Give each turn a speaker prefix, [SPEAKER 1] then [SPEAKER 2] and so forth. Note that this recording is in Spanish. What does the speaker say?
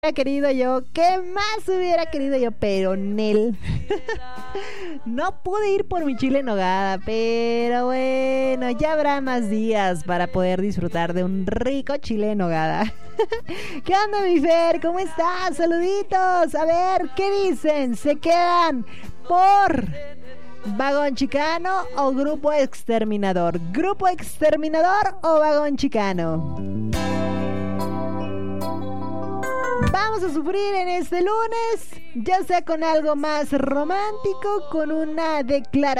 [SPEAKER 1] Querido yo, ¿qué más hubiera querido yo? Pero Nel. No pude ir por mi chile en nogada, pero bueno, ya habrá más días para poder disfrutar de un rico chile en nogada. ¿Qué onda, mi Fer? ¿Cómo estás? Saluditos. A ver, ¿qué dicen? ¿Se quedan por Vagón Chicano o Grupo Exterminador? ¿Grupo Exterminador o Vagón Chicano? Vamos a sufrir en este lunes, ya sea con algo más romántico, con una declaración